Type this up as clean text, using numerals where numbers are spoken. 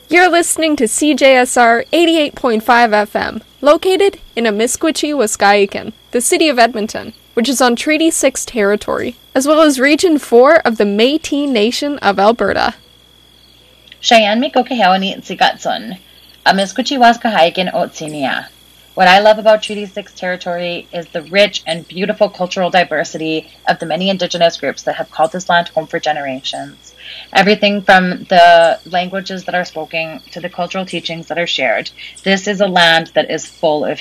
You're listening to CJSR 88.5 FM, located in Amiskwichi, Waskahikan, the city of Edmonton, which is on Treaty 6 territory, as well as Region 4 of the Métis Nation of Alberta. Cheyenne mi kokehewani tsigatsun, Amiskwichi Waskahikan otsinia. What I love about Treaty 6 territory is the rich and beautiful cultural diversity of the many Indigenous groups that have called this land home for generations. Everything from the languages that are spoken to the cultural teachings that are shared. This is a land that is full of